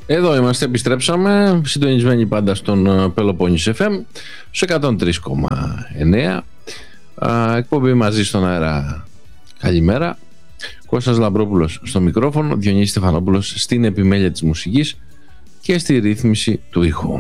Εδώ είμαστε, επιστρέψαμε, συντονισμένοι πάντα στον Πελοπόννησο FM, στο 103,9. Εκπομπή μαζί στον αέρα. Καλημέρα. Κώστας Λαμπρόπουλος στο μικρόφωνο, Διονύσης Στεφανόπουλος στην επιμέλεια της μουσικής και στη ρύθμιση του ήχου.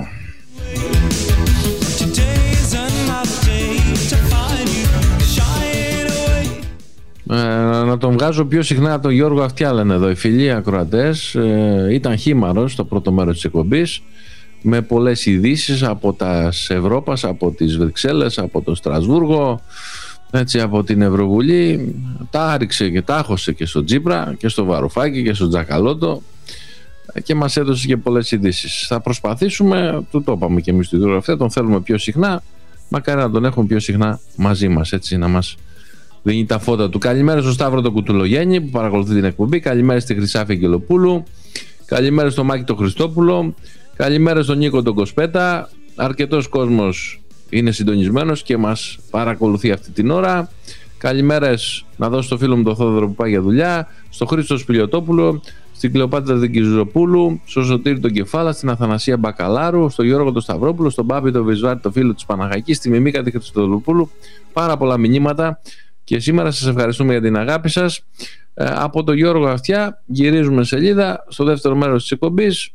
Να τον βγάζω πιο συχνά τον Γιώργο Αυτιά, λένε εδώ οι φίλοι ακροατές. Ήταν χήμαρος στο πρώτο μέρος της εκπομπής, με πολλές ειδήσεις από τα Ευρώπας, από τις Βρυξέλλες, από το Στρασβούργο, έτσι, από την Ευρωβουλή. Τα άριξε και τα άχωσε και στο Τσίπρα και στο Βαρουφάκη και στο Τζακαλώτο και μας έδωσε και πολλές ειδήσεις. Θα προσπαθήσουμε, το είπαμε και εμείς του Γιώργου Αυτιά, τον θέλουμε πιο συχνά, μακάρι να τον έχουμε πιο συχνά μαζί μας, έτσι, να μας δίνει τα φώτα του. Καλημέρα στον Σταύρο τον Κουτουλογέννη που παρακολουθεί την εκπομπή. Καλημέρα στη Χρυσάφη Αγγελοπούλου. Καλημέρα στον Μάκη τον Χριστόπουλο. Καλημέρα στον Νίκο τον Κοσπέτα. Αρκετός κόσμος είναι συντονισμένος και μας παρακολουθεί αυτή την ώρα. Καλημέρες να δώσω στο φίλο μου τον Θόδωρο που πάει για δουλειά, στο Χρήστο Σπηλιοτόπουλο, στην Κλεοπάτρα την Κυριζοπούλου, στο Σωτήρη τον Κεφάλα, στην Αθανασία Μπακαλάρου, στο Γιώργο τον Σταυρόπουλο, στον Πάπη τον Βυσβάτη, το φίλο της Παναχαϊκής, στη Μιμίκα τη Χριστοδουλοπούλου. Πάρα πολλά μηνύματα. Και σήμερα σας ευχαριστούμε για την αγάπη σας. Από τον Γιώργο Αυτιά γυρίζουμε σελίδα στο δεύτερο μέρος της εκπομπής,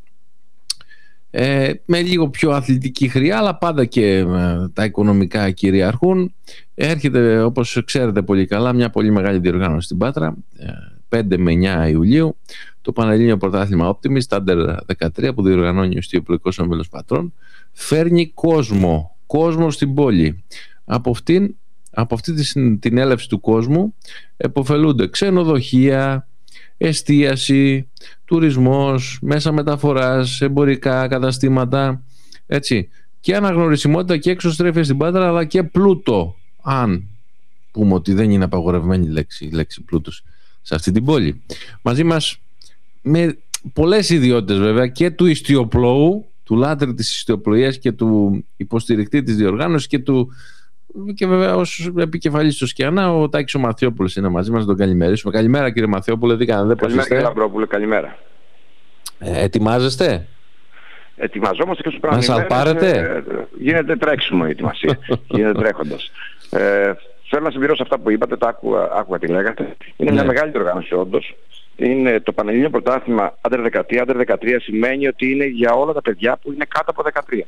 με λίγο πιο αθλητική χρειά, αλλά πάντα και τα οικονομικά κυριαρχούν. Έρχεται, όπως ξέρετε πολύ καλά, μια πολύ μεγάλη διοργάνωση στην Πάτρα, 5 με 9 Ιουλίου, το Πανελλήνιο Πρωτάθλημα Optimist Under 13 που διοργανώνει ο Στιοπλοϊκός Όμιλος Πατρών. Φέρνει κόσμο στην πόλη. Από αυτή την έλευση του κόσμου επωφελούνται ξενοδοχεία, εστίαση, τουρισμός, μέσα μεταφοράς, εμπορικά καταστήματα, έτσι, και αναγνωρισιμότητα και εξωστρέφεια στην Πάτρα, αλλά και πλούτο, αν πούμε ότι δεν είναι απαγορευμένη η λέξη πλούτος σε αυτή την πόλη. Μαζί μας με πολλές ιδιότητες βέβαια, και του ιστιοπλώου, του λάτρη της ιστιοπλοείας και του υποστηρικτή της διοργάνωσης και βέβαια ως επικεφαλής του ΣΚΙΑΝΑ, ο Τάκης ο Μαθιόπουλος είναι μαζί μας, να τον καλημερίσουμε. Καλημέρα κύριε Μαθιόπουλε, δεν είστε? Καλημέρα κύριε Λαμπρόπουλε, καλημέρα. Ετοιμάζεστε? Ετοιμαζόμαστε και στους πράγματι. Να σαλπάρετε? Γίνεται τρέξιμο η ετοιμασία, γίνεται τρέχοντας. Θέλω να συμπληρώσω αυτά που είπατε, άκουγα τι λέγατε. Είναι μια μεγάλη οργάνωση όντως. Είναι το Πανελλήνιο Πρωτάθλημα Under 13. Under 13 σημαίνει ότι είναι για όλα τα παιδιά που είναι κάτω από 13.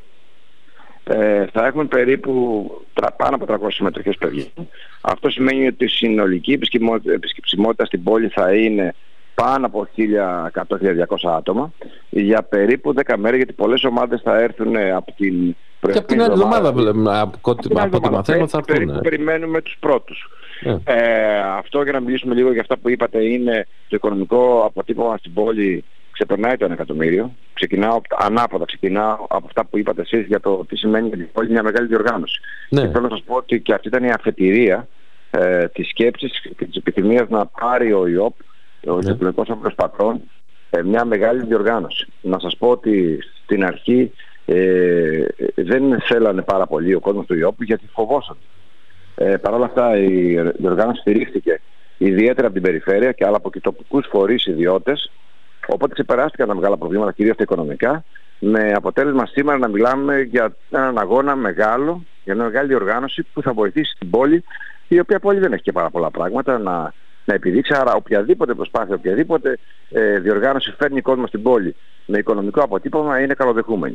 Θα έχουμε περίπου πάνω από 300 συμμετοχές παιδιά. Αυτό σημαίνει ότι η συνολική επισκεψιμότητα στην πόλη θα είναι πάνω από 1.100-1.200 άτομα για περίπου 10 μέρες, γιατί πολλές ομάδες θα έρθουν από την προηγούμενη. Και από την άλλη εβδομάδα, από ό,τι μαθαίνω, θα έρθουν. Περιμένουμε τους πρώτους. Αυτό, για να μιλήσουμε λίγο για αυτά που είπατε, είναι το οικονομικό αποτύπωμα στην πόλη. Ξεπερνάει το 1 εκατομμύριο. Ανάποδα ξεκινάω από αυτά που είπατε εσείς για το τι σημαίνει για την πόλη μια μεγάλη διοργάνωση. Και θέλω να σας πω ότι και αυτή ήταν η αφετηρία της σκέψης και της επιθυμίας να πάρει ο ΙΟΠ, ο Ιστιοπλοϊκός Όμιλος Πατρών, μια μεγάλη διοργάνωση. Να σας πω ότι στην αρχή δεν θέλανε πάρα πολύ ο κόσμος του ΙΟΠ, γιατί φοβόσαν. Παρ' όλα αυτά η διοργάνωση στηρίχθηκε ιδιαίτερα από την περιφέρεια και άλλα από τοπικούς φορείς, ιδιώτες. Οπότε ξεπεράστηκαν τα μεγάλα προβλήματα, κυρίως τα οικονομικά, με αποτέλεσμα σήμερα να μιλάμε για έναν αγώνα μεγάλο, για μια μεγάλη οργάνωση που θα βοηθήσει την πόλη, η οποία πόλη δεν έχει και πάρα πολλά πράγματα να επιδείξει. Άρα οποιαδήποτε προσπάθεια, οποιαδήποτε διοργάνωση φέρνει κόσμο στην πόλη με οικονομικό αποτύπωμα είναι καλοδεχούμενη.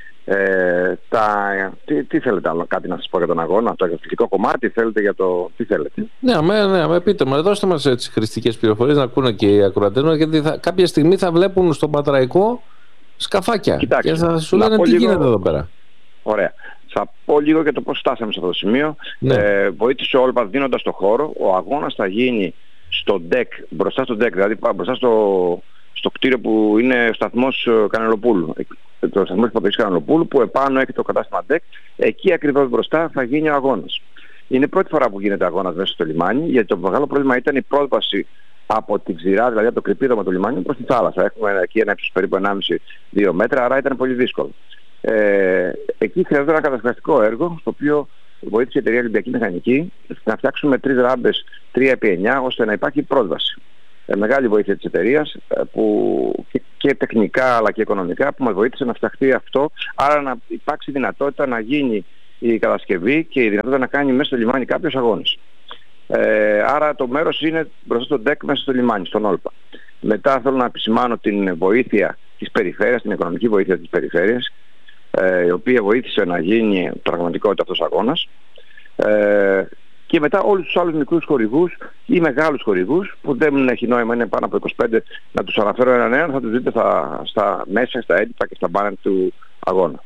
Τι θέλετε άλλο, κάτι να σας πω για τον αγώνα, το αθλητικό κομμάτι, θέλετε για το... Τι θέλετε? Ναι, πείτε μας, δώστε μας έτσι χρηστικές πληροφορίες να ακούνε και οι ακροατές μας, γιατί κάποια στιγμή θα βλέπουν στον Πατραϊκό σκαφάκια. Κοιτάξτε, και θα σου λένε τι γίνεται εδώ πέρα. Ωραία. Θα πω λίγο για το πώς φτάσαμε σε αυτό το σημείο. Βοήθησε ο Όλπας δίνοντας το χώρο. Ο αγώνας θα γίνει στο DEC, μπροστά στο DEC, δηλαδή μπροστά στο κτίριο που είναι ο σταθμός Κανελοπούλου. Το σταθμός υποδοχής Κανελοπούλου, που επάνω έχει το κατάστημα DEC. Εκεί ακριβώς μπροστά θα γίνει ο αγώνας. Είναι η πρώτη φορά που γίνεται αγώνας μέσα στο λιμάνι, γιατί το μεγάλο πρόβλημα ήταν η πρόσβαση από την ξηρά, δηλαδή από το κρυπίδωμα του λιμάνιου προς τη θάλασσα. Έχουμε εκεί ένα ύψος περίπου 1,5-2 μέτρα, άρα ήταν πολύ δύσκολο. Εκεί χρειάζεται ένα κατασκευαστικό έργο, στο οποίο βοήθησε η εταιρεία Ολυμπιακή Μηχανική να φτιάξουμε 3 ράμπες 3x9, ώστε να υπάρχει πρόσβαση. Μεγάλη βοήθεια της εταιρείας, που και τεχνικά αλλά και οικονομικά που μας βοήθησε να φτιαχτεί αυτό, άρα να υπάρξει δυνατότητα να γίνει η κατασκευή και η δυνατότητα να κάνει μέσα στο λιμάνι κάποιος αγώνες. Άρα το μέρος είναι μπροστά στο ντεκ μέσα στο λιμάνι, στον Όλπα. Μετά θέλω να επισημάνω την βοήθεια της περιφέρειας, την οικονομική βοήθεια της περιφέρειας, η οποία βοήθησε να γίνει πραγματικότητα αυτός ο αγώνας. Και μετά όλους τους άλλους μικρούς χορηγούς ή μεγάλους χορηγούς που δεν έχει νόημα, είναι πάνω από 25, να τους αναφέρω έναν, θα τους δείτε στα μέσα, στα έντυπα και στα μπάνερ του αγώνα.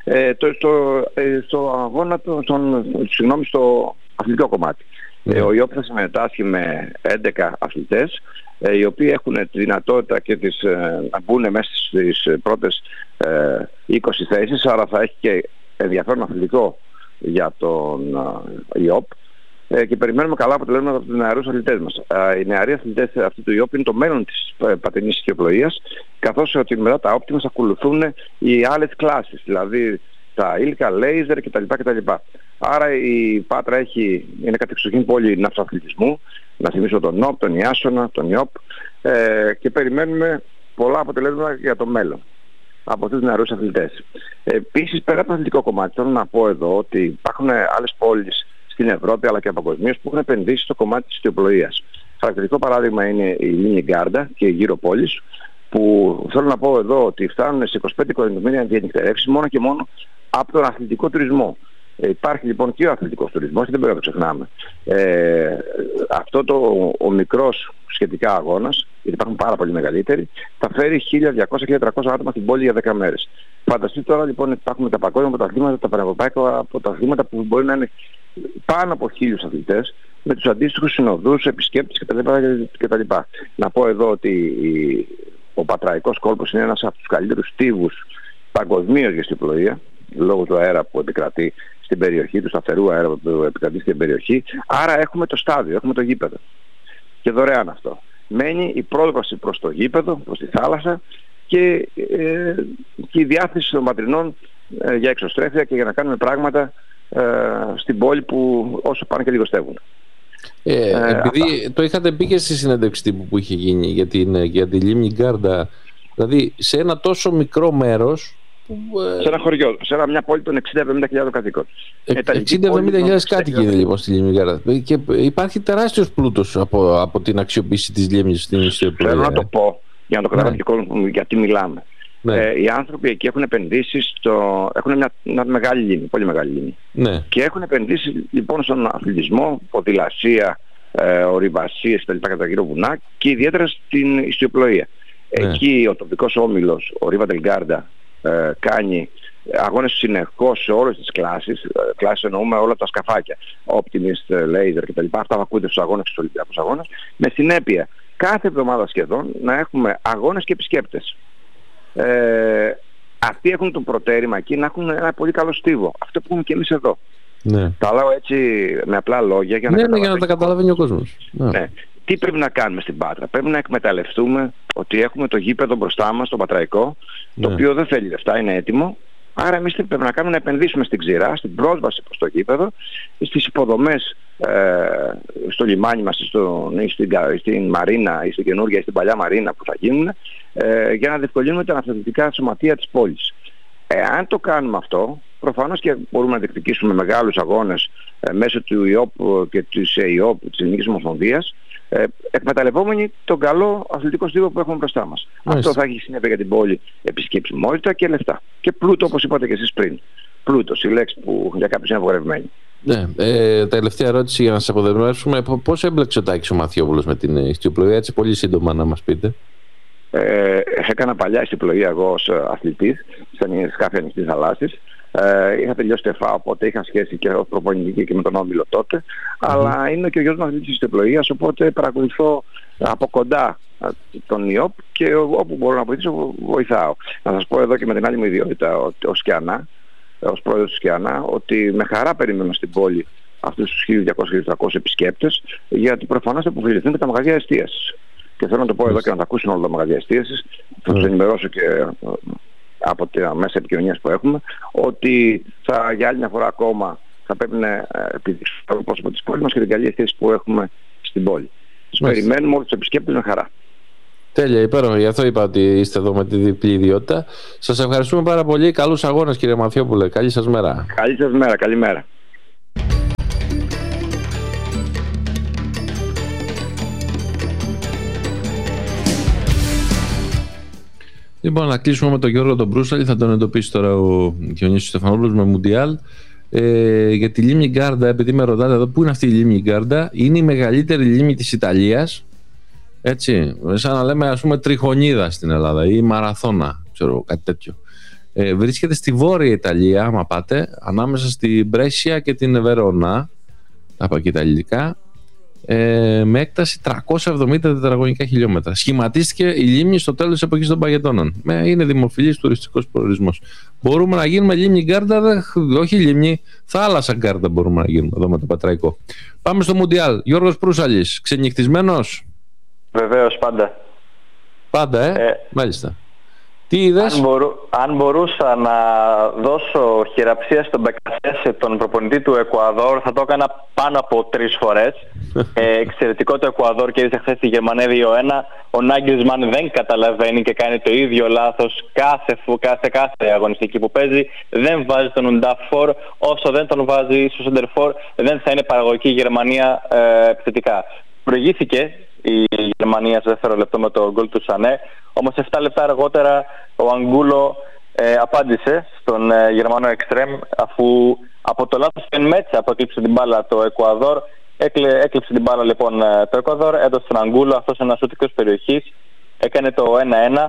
Στο αγώνα, στο αθλητικό κομμάτι. Ο ΙΟΠ θα συμμετάσχει με 11 αθλητές, οι οποίοι έχουν τη δυνατότητα και να μπουν μέσα στις πρώτες 20 θέσεις, άρα θα έχει και ενδιαφέρον αθλητικό για τον ΙΟΠ. Και περιμένουμε καλά αποτελέσματα από τους νεαρούς αθλητές μας. Οι νεαροί αθλητές αυτού του ΙΟΠ είναι το μέλλον της πατινής σκιοπλοείας, καθώς ότι μετά τα Optimus ακολουθούν οι άλλες κλάσεις, δηλαδή τα ήλικα, λέιζερ κτλ. Άρα η Πάτρα είναι κατεξοχήν πόλη ναυτοαθλητισμού, να θυμίσω τον ΝΟΠ, τον Ιάσονα, τον ΙΟΠ, και περιμένουμε πολλά αποτελέσματα για το μέλλον από αυτούς τους νεαρούς αθλητές. Επίσης, πέρα από το αθλητικό κομμάτι, θέλω να πω εδώ ότι υπάρχουν άλλες πόλεις στην Ευρώπη αλλά και παγκοσμίως που έχουν επενδύσει στο κομμάτι της σκιοπλοείας. Χαρακτηριστικό παράδειγμα είναι η Λίμνη Γκάρντα και οι γύρω πόλεις, που θέλω να πω εδώ ότι φτάνουν σε 25 εκατομμύρια διανυκτερεύσεις μόνο και μόνο από τον αθλητικό τουρισμό. Υπάρχει λοιπόν και ο αθλητικός τουρισμός και δεν πρέπει να το ξεχνάμε. Αυτό ο μικρός σχετικά αγώνας, γιατί υπάρχουν πάρα πολύ μεγαλύτεροι, θα φέρει 1.200-1.300 άτομα στην πόλη για 10 μέρες. Φανταστείτε τώρα λοιπόν υπάρχουν τα παγκόσμια πρωταθλήματα, τα πανευρωπαϊκά πρωταθλήματα που μπορεί να είναι πάνω από 1.000 αθλητές, με τους αντίστοιχους συνοδούς, επισκέπτες κτλ. Να πω εδώ ότι ο Πατραϊκός κόλπος είναι ένας από τους καλύτερους στίβους παγκοσμίως για σκιοπλοεία, λόγω του αέρα που επικρατεί στην περιοχή, του σταθερού αέρα που επικρατεί στην περιοχή. Άρα έχουμε το στάδιο, έχουμε το γήπεδο. Και δωρεάν αυτό. Μένει η πρόσβαση προς το γήπεδο, προς τη θάλασσα και η διάθεση των πατρινών για εξωστρέφεια και για να κάνουμε πράγματα στην πόλη που όσο πάνε και λιγοστεύουν. Επειδή το είχατε πει και στη συνέντευξη τύπου που είχε γίνει για τη Λίμνη Γκάρντα, δηλαδή σε ένα τόσο μικρό μέρος, σε ένα χωριό, σε μια πόλη των 60-70.000 κατοίκων. 60-70.000 κάτοικοι είναι λοιπόν στη Λίμνη Γκάρντα. Και υπάρχει τεράστιος πλούτος από την αξιοποίηση της λίμνης στην ιστιοπλοεία. Θέλω να το πω για να το καταλάβει και ο κόσμος γιατί μιλάμε. Ναι. Οι άνθρωποι εκεί έχουν επενδύσει έχουν μια μεγάλη λίμνη, πολύ μεγάλη λίμνη. Ναι. Και έχουν επενδύσει λοιπόν στον αθλητισμό, ποδηλασία, ορειβασίες κτλ. Γύρω βουνά και ιδιαίτερα στην ιστιοπλοεία. Ναι. Εκεί ο τοπικός όμιλος, ο Riva del Garda, κάνει αγώνες συνεχώς σε όλες τις κλάσεις. Κλάσεις εννοούμε όλα τα σκαφάκια, Optimist, Laser κτλ. Αυτά που ακούτε στους αγώνες, στους Ολυμπιακούς αγώνες. Με συνέπεια κάθε εβδομάδα σχεδόν να έχουμε αγώνες και επισκέπτες. Αυτοί έχουν το προτέρημα εκεί να έχουν ένα πολύ καλό στίβο. Αυτό που έχουμε και εμείς εδώ. Ναι. Τα λέω έτσι με απλά λόγια για να τα καταλαβαίνει ο κόσμος. Ναι. Τι πρέπει να κάνουμε στην Πάτρα? Πρέπει να εκμεταλλευτούμε ότι έχουμε το γήπεδο μπροστά μας, το Πατραϊκό, το οποίο δεν θέλει λεφτά, είναι έτοιμο. Άρα εμείς πρέπει να κάνουμε, να επενδύσουμε στην ξηρά, στην πρόσβαση προς το γήπεδο, στις υποδομές στο λιμάνι μας, στην Μαρίνα ή στην καινούργια ή στην παλιά Μαρίνα που θα γίνουν, για να διευκολύνουμε τα ναυτιλιακά σωματεία της πόλης. Εάν το κάνουμε αυτό, προφανώς και μπορούμε να διεκδικήσουμε μεγάλους αγώνες μέσω του ΙΟΠ και της ΕΙΟΠ, της Ελληνικής Ομοσπονδίας, εκμεταλλευόμενοι τον καλό αθλητικό στίβο που έχουμε μπροστά μας. Αυτό θα έχει συνέπεια για την πόλη επισκεψιμότητα και λεφτά. Και πλούτο, όπως είπατε και εσείς πριν. Πλούτος, η λέξη που για κάποιους είναι απογορευμένη. Ναι, τελευταία ερώτηση για να σας αποδεσμεύσουμε. Πώς έμπλεξε ο Τάκης ο Μαθιόπουλος με την ιστιοπλοεία, έτσι πολύ σύντομα να μας πείτε. Έκανα παλιά ιστιοπλοεία εγώ ως αθλητής σε σκάφη ανοιχτής θαλάσσης. Είχα τελειώσει το ΕΦΑ, οπότε είχα σχέση και ως προπονητική και με τον Όμιλο τότε. Αλλά είναι και ο γιος μου αθλητής της ιστιοπλοείας, οπότε παρακολουθώ από κοντά τον ΙΟΠ και όπου μπορώ να βοηθήσω, βοηθάω. Να σας πω εδώ και με την άλλη μου ιδιότητα ως πρόεδρος του ΣΚΙΑΝΑ, ότι με χαρά περιμένω στην πόλη αυτούς τους 1.200-1.300 επισκέπτες, γιατί προφανώς θα υποφεληθούν και τα μαγαζιά εστίασης. Και θέλω να το πω εδώ και να τα ακούσουν όλα τα μαγαζιά εστίασης. Θα τους ενημερώσω και από τα μέσα επικοινωνίας που έχουμε, ότι για άλλη μια φορά ακόμα θα πρέπει να επιδείξουμε το πρόσωπο της πόλης μας και την καλή εστίαση που έχουμε στην πόλη. Τους περιμένουμε όλους τους επισκέπτες με χαρά. Τέλεια, υπέροχα. Γι' αυτό είπα ότι είστε εδώ με τη διπλή ιδιότητα. Σας ευχαριστούμε πάρα πολύ. Καλούς αγώνες, κύριε Μαθιόπουλε. Καλή σας μέρα. Καλή σας μέρα. Καλημέρα. Λοιπόν, να κλείσουμε με τον Γιώργο τον Μπρούσαλη. Θα τον εντοπίσει τώρα ο Διονύσης Στεφανόπουλος με Μουντιάλ. Για τη λίμνη Γκάρντα, επειδή με ρωτάτε εδώ πού είναι αυτή η λίμνη Γκάρντα, είναι η μεγαλύτερη λίμνη της Ιταλίας. Έτσι, σαν να λέμε ας πούμε τριχονίδα στην Ελλάδα ή μαραθώνα, ξέρω, κάτι τέτοιο. Βρίσκεται στη Βόρεια Ιταλία, άμα πάτε, ανάμεσα στην Μπρέσια και την Βερόνα, τα πω και τα ελληνικά, με έκταση 370 τετραγωνικά χιλιόμετρα. Σχηματίστηκε η λίμνη στο τέλος της εποχής των Παγετώνων. Είναι δημοφιλής τουριστικός προορισμός. Μπορούμε να γίνουμε λίμνη Γκάρντα, όχι λίμνη, θάλασσα Γκάρντα μπορούμε να γίνουμε εδώ με το Πατραϊκό. Πάμε στο Μουντιάλ. Γιώργος Προύσαλης, ξενυχτισμένος? Βεβαίως, πάντα. Πάντα, μάλιστα. Τι είδες? Αν μπορούσα να δώσω χειραψία στον Μπεκασέ, τον προπονητή του Εκουαδόρ, θα το έκανα πάνω από 3 φορές. Εξαιρετικό το Εκουαδόρ, κέρδισε χθες τη Γερμανία 2-1. Ο Νάγκελσμαν δεν καταλαβαίνει και κάνει το ίδιο λάθος κάθε αγωνιστική που παίζει. Δεν βάζει τον Ουντάφορ. Όσο δεν τον βάζει στο Σεντερφόρ, δεν θα είναι παραγωγική η Γερμανία επιθετικά. Προηγήθηκε η Γερμανία στο δεύτερο λεπτό με το γκολ του Σανέ. Όμως 7 λεπτά αργότερα ο Αγγούλο απάντησε στον Γερμανό εξτρέμ, αφού από το λάθος του Μέτσα που έκλειψε την μπάλα το Εκουαδόρ. Έκλειψε την μπάλα λοιπόν το Εκουαδόρ, έδωσε τον Αγγούλο, αυτός ένας σούτ εκτός περιοχής, έκανε το 1-1.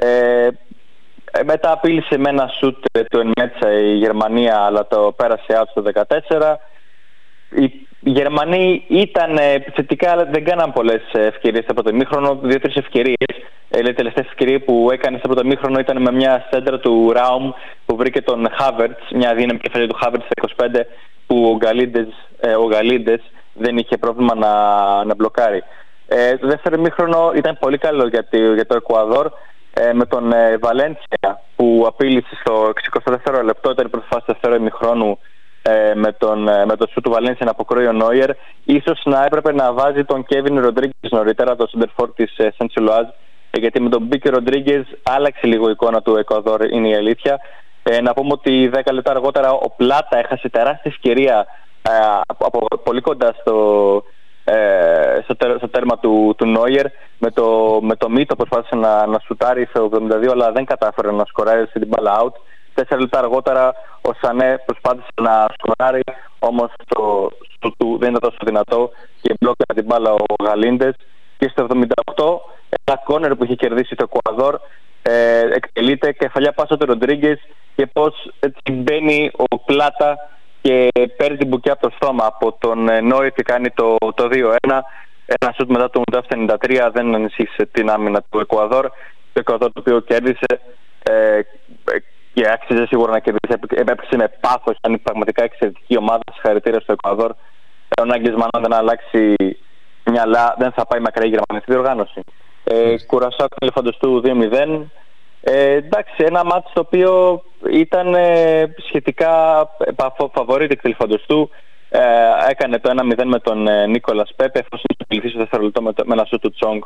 Μετά απείλησε με ένα σούτ του Μέτσα η Γερμανία, αλλά το πέρασε out στο 14. Οι Γερμανοί ήταν επιθετικά, αλλά δεν κάναν πολλές ευκαιρίες από το ημίχρονο, 2-3 ευκαιρίες. Η τελευταία ευκαιρία που έκανε από το ημίχρονο ήταν με μια σέντρα του Ράουμ που βρήκε τον Χάβερτς, μια δύναμη κεφαλή του Χάβερτς στα 25, που ο Γαλίντες δεν είχε πρόβλημα να μπλοκάρει. Το δεύτερο ημίχρονο ήταν πολύ καλό για το Εκουαδόρ, με τον Βαλένσια που απείλησε στο 62ο λεπτό, ήταν η πρώτη φάση του δεύτερου ημιχρόνου, με το σου του Βαλένσια να αποκρούει ο Νόιερ. Ίσως να έπρεπε να βάζει τον Κέβιν Ροντρίγκες νωρίτερα, το σεντερφόρ της Σεντσιλοάζ, γιατί με τον Μπίκε Ροντρίγκες άλλαξε λίγο η εικόνα του Εκουαδόρ, είναι η αλήθεια. Να πούμε ότι 10 λεπτά αργότερα ο Πλάτα έχασε τεράστια ευκαιρία από πολύ κοντά στο τέρμα του Νόιερ. Με το Μίτο προσπάθησε να σουτάρει στο 72, αλλά δεν κατάφερε να σκοράρει την μπάλα out. 4 λεπτά αργότερα ο Σανέ προσπάθησε να σκοράρει, όμως το δεν ήταν τόσο δυνατό και μπλόκαρε την μπάλα ο Γαλίντες. Και στο 78 ένα κόρνερ που είχε κερδίσει το Εκουαδόρ εκτελείται, κεφαλιά πάσα του Ροντρίγκες, και πως έτσι μπαίνει ο Πλάτα και παίρνει την μπουκιά από το στόμα από τον Νόιερ και κάνει το 2-1. Ένα σουτ μετά το 93 δεν ενισχύσε την άμυνα του Εκουαδόρ. Το Εκουαδόρ το οποίο κέρδισε και άξιζε σίγουρα να κερδίσει. Έπαιξε με πάθος, ήταν πραγματικά εξαιρετική ομάδα. Συγχαρητήρια στο Εκουαδόρ. Ο Νάγκελσμαν, αν δεν αλλάξει μυαλά, δεν θα πάει μακριά η Γερμανία στη διοργάνωση. Κουρασάο Ελεφαντοστού 2-0. Εντάξει, ένα μάτι το οποίο ήταν σχετικά φαβορίτ εκ Ελεφαντοστού. Έκανε το 1-0 με τον Νίκολας Πέπε, εφόσον είχε στο δεύτερο λεπτό με ένα σούτ του Τσόγκ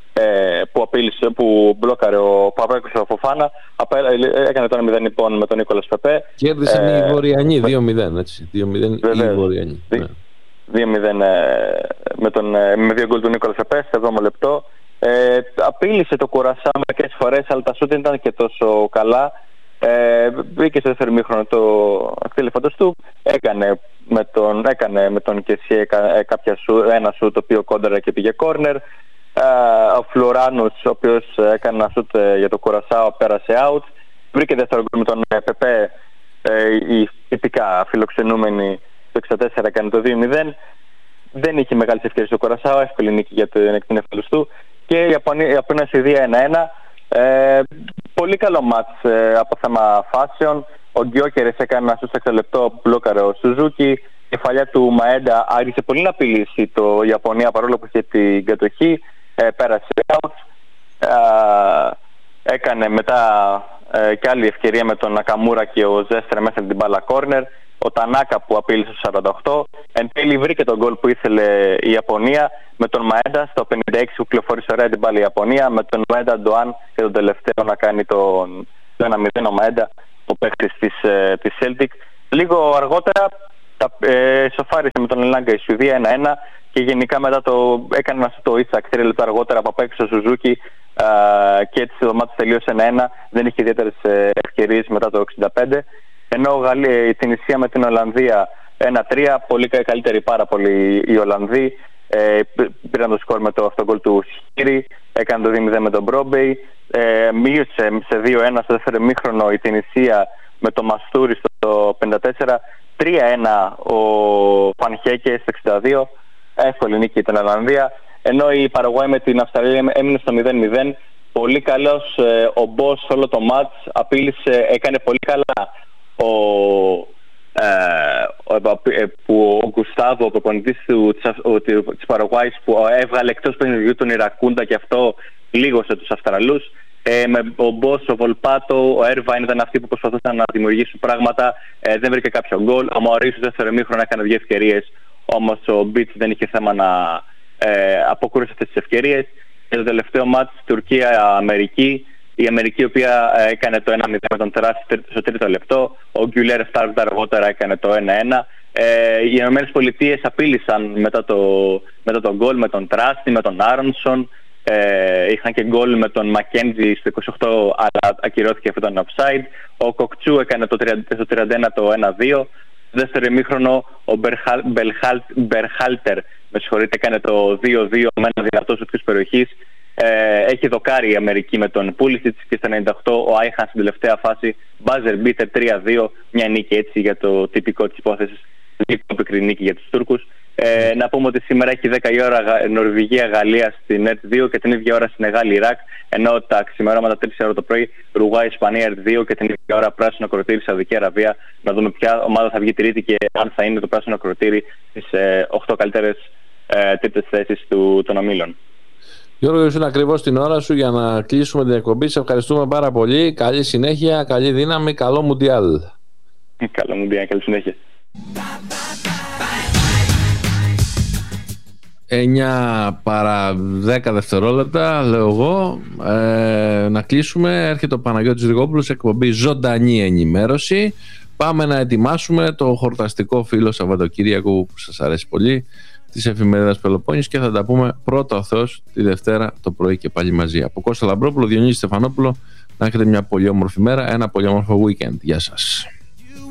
που μπλόκαρε ο Παπάκος ο Φοφάνα. Έκανε το 1-0 λοιπόν με τον Νίκολας Πέπε. Κέρδισαν οι Βορειανοί 2-0, έτσι. 2-0 οι Βορειανοί. 2-0 με 2 γκολ του Νίκολας Πέπε στο 7ο λεπτό. Απείλησε το Κουρασάο μερικές φορές, αλλά τα σούτ δεν ήταν και τόσο καλά. Μπήκε στο δεύτερο ημίχρονο το Ελεφαντοστού του. Έκανε με τον Κεσιέ ένα σούτ το οποίο κόντρα και πήγε κόρνερ. Ο Φλωράνος, ο οποίος έκανε ένα σούτ για το Κουρασάο, πέρασε out. Βρήκε δεύτερο γκολ με τον Πεπέ, η τυπικά φιλοξενούμενη το 64 έκανε το 2-0. Δεν είχε μεγάλες ευκαιρίες στο Κουρασάο, εύκολη νίκη για την Ελεφαντοστού. Και η Ιαπωνία Σουηδία 1-1. Πολύ καλό μάτς από θέμα φάσεων. Ο Γκιόκερες έκανε ένα σούτ 6 λεπτό, μπλόκαρε ο Σουζούκι. Η κεφαλιά του Μαέντα άρχισε πολύ να απειλήσει το Ιαπωνία παρόλο που είχε την κατοχή. Πέρασε out. Έκανε μετά και άλλη ευκαιρία με τον Νακαμούρα και ο Ζέστρε μέσα την μπάλα κόρνερ. ο Τανάκα που απείλησε στο 48. Εν τέλει βρήκε τον γκολ που ήθελε η Ιαπωνία με τον Μαέντα στο 56 που κυκλοφόρησε ωραία την μπάλα η Ιαπωνία, με τον Μαέντα Ντοάν και τον τελευταίο να κάνει το 1-0 ο Μαέντα, ο παίκτης της Celtic. Λίγο αργότερα σοφάρισε με τον Ελάγκα η Σουηδία 1-1 και γενικά μετά έκανε αυτό το Ίσακ 3 λεπτά αργότερα από απ' έξω ο Σουζούκι και έτσι το μάτι τελείωσε 1-1. Δεν είχε ιδιαίτερες ευκαιρίες μετά το 65. Ενώ η Τινησία με την Ολλανδία 1-3, πολύ καλύτερη πάρα πολύ οι Ολλανδοί. Πήραν το σκορ με το αυτογκολ του Σιχίρι, έκανε το 2-0 με τον Μπρόμπεϊ, μείωσε σε 2-1 στο δεύτερο ημίχρονο η Τινησία με το Μαστούρι στο 54, 3-1 ο Φανχέκε στο 62, εύκολη νίκη για την Ολλανδία. Ενώ η Παραγουάη με την Αυστραλία έμεινε στο 0-0. Πολύ καλός ο Μπος όλο το μάτς, απείλησε, έκανε πολύ καλά ο Γκουστάβο, ο προπονητής της Παραγουάης, που έβγαλε εκτός παιχνιδιού τον Ιρακούντα και αυτό λίγωσε τους Αυστραλούς. Με ο Μπος, ο Βολπάτο, ο Έρβαϊν ήταν αυτοί που προσπαθούσαν να δημιουργήσουν πράγματα. Δεν βρήκε κάποιο γκολ. Ο Μαωρίς στο δεύτερο ημίχρονο έκανε 2 ευκαιρίες, όμως ο Μπίτς δεν είχε θέμα να αποκρούσει αυτές τις ευκαιρίες. Και το τελευταίο μάτς Τουρκία-Αμερική. Η Αμερική, η οποία έκανε το 1-0 με τον Τεράσι στο τρίτο λεπτό. Ο Γκιουλέρ 7 λεπτά αργότερα έκανε το 1-1. Οι Ηνωμένες Πολιτείες απείλησαν μετά το γκολ με τον Τράσι, με τον Άρονσον. Είχαν και γκολ με τον Μακέντζι στο 28, αλλά ακυρώθηκε αυτό το offside. Ο Κοκτσού έκανε στο 31 το 1-2. Στο δεύτερο ημίχρονο ο Μπερχάλτερ έκανε το 2-2 με ένα δυνατό σουτ της περιοχής. Έχει δοκάρει η Αμερική με τον Πούλισιτς και στα 98 ο Άιχαν στην τελευταία φάση buzzer beater 3-2, μια νίκη έτσι για το τυπικό της υπόθεσης, λίγο πικρή νίκη για τους Τούρκους. Να πούμε ότι σήμερα έχει 10 η ώρα Νορβηγία-Γαλλία στην ΕΡΤ2 και την ίδια ώρα Σενεγάλη-Ιράκ, ενώ τα ξημερώματα 3 ώρα το πρωί Ουρουγουάη-Ισπανία ΕΡΤ2 και την ίδια ώρα πράσινο ακροτήρι Σαουδική Αραβία. Να δούμε ποια ομάδα θα βγει τρίτη και αν θα είναι το πράσινο ακροτήρι στις 8 καλύτερες τρίτες θέσεις των ομίλων. Γιώργο, ήσουν ακριβώς την ώρα σου για να κλείσουμε την εκπομπή. Σε ευχαριστούμε πάρα πολύ. Καλή συνέχεια, καλή δύναμη, καλό Μουντιάλ. Καλό Μουντιάλ, καλή συνέχεια. 9 παρά 10 δευτερόλεπτα, λέω εγώ, να κλείσουμε. Έρχεται ο Παναγιώτης Ριγόπουλος, εκπομπή Ζωντανή Ενημέρωση. Πάμε να ετοιμάσουμε το χορταστικό φύλλο Σαββατοκύριακο που σας αρέσει πολύ, της εφημερίδας Πελοπόννησης, και θα τα πούμε πρώτα ο Θεός τη Δευτέρα το πρωί και πάλι μαζί. Από Κώστα Λαμπρόπουλο, Διονύση Στεφανόπουλο, να έχετε μια πολύ όμορφη μέρα, ένα πολύ όμορφο weekend. Γεια σας.